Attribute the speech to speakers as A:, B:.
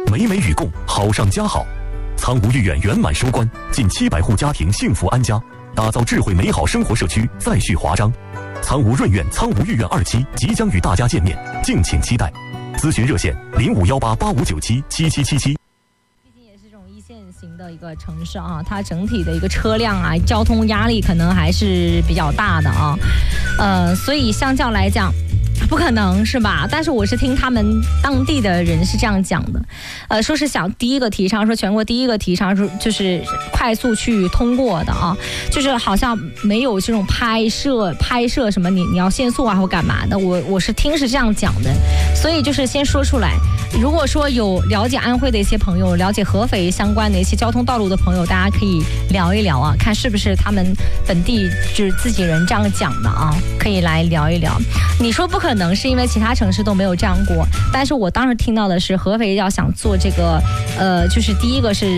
A: 每每与共，好上加好。苍梧御苑圆满收官，近700户家庭幸福安家，打造智慧美好生活社区再续华章。苍梧润苑苍梧御苑2期即将与大家见面，敬请期待。咨询热线051885977777。
B: 型的一个城市啊，它整体的一个车辆啊，交通压力可能还是比较大的啊，所以相较来讲，不可能是吧？但是我是听他们当地的人是这样讲的，说是想第一个提倡，说全国第一个提倡说就是快速去通过的啊，就是好像没有这种拍摄什么你要限速啊或干嘛的，我是听是这样讲的，所以就是先说出来。如果说有了解安徽的一些朋友，了解合肥相关的一些交通道路的朋友，大家可以聊一聊啊，看是不是他们本地就是自己人这样讲的啊，可以来聊一聊。你说不可能是因为其他城市都没有这样过，但是我当时听到的是合肥要想做这个就是第一个是